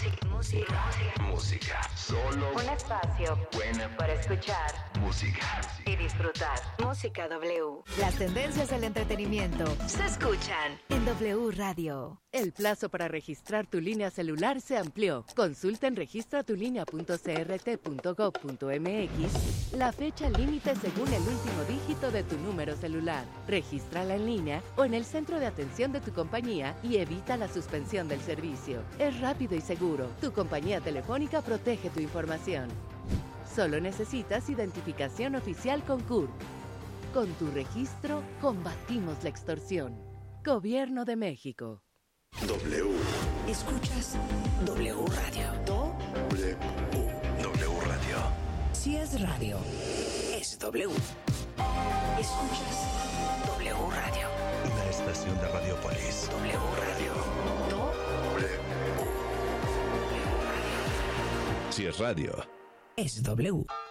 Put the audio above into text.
Música. Solo un espacio buena para escuchar música. y disfrutar. Música W. Las tendencias del entretenimiento se escuchan en W Radio. El plazo para registrar tu línea celular se amplió. Consulta en registratulinea.crt.gov.mx la fecha límite según el último dígito de tu número celular. Regístrala en línea o en el centro de atención de tu compañía y evita la suspensión del servicio. Es rápido y seguro. Tu compañía telefónica protege tu información. Solo necesitas identificación oficial con CURP. Con tu registro, combatimos la extorsión. Gobierno de México. W. Escuchas W Radio. W. W Radio. Si es radio, es W. Escuchas W Radio. Una estación de Radiopolis. W Radio. W. Si es radio, Es W.